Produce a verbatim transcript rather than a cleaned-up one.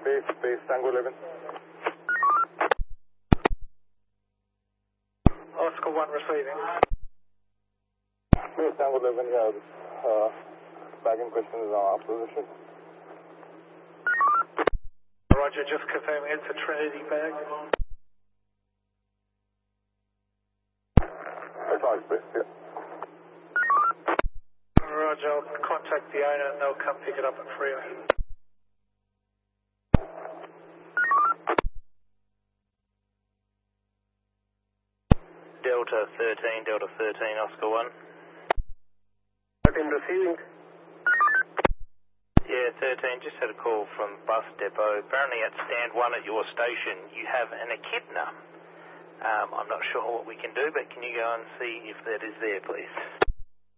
Base, base, Tango eleven. Oscar one receiving. Base, Tango eleven, yeah, this uh, bag in question is our position. Roger, just confirming it's a Trinity bag. That's our space, yeah. Roger, I'll contact the owner and they'll come pick it up at Freo. Delta thirteen, Delta thirteen, Oscar one. thirteen receiving. Yeah, thirteen, just had a call from bus depot. Apparently at stand one at your station you have an echidna. Um, I'm not sure what we can do, but can you go and see if that is there, please?